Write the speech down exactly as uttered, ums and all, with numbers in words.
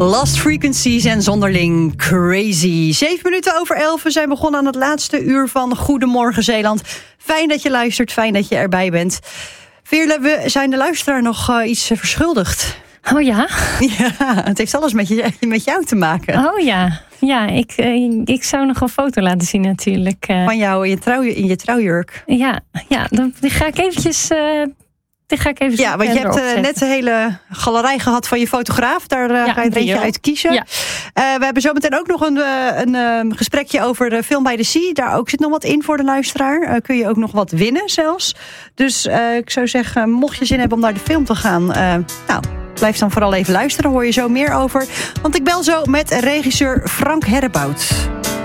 Lost Frequencies en Zonderling Crazy. Zeven minuten over elf. We zijn begonnen aan het laatste uur van Goedemorgen Zeeland. Fijn dat je luistert, fijn dat je erbij bent. Veerle, we zijn de luisteraar nog uh, iets verschuldigd. Oh ja? Ja, het heeft alles met, je, met jou te maken. Oh ja, ja ik, ik zou nog een foto laten zien natuurlijk. Van jou in je, trouw, in je trouwjurk. Ja, ja, dan ga ik eventjes... Uh, die ga ik even ja, want je hebt uh, net de hele galerij gehad van je fotograaf. Daar uh, ja, ga je er eentje uit kiezen. Ja. Uh, we hebben zometeen ook nog een, uh, een uh, gesprekje over de Film by the Sea. Daar ook zit nog wat in voor de luisteraar. Uh, kun je ook nog wat winnen zelfs. Dus uh, ik zou zeggen, mocht je zin hebben om naar de film te gaan... Uh, nou, blijf dan vooral even luisteren. Hoor je zo meer over. Want ik bel zo met regisseur Frank Herrebout.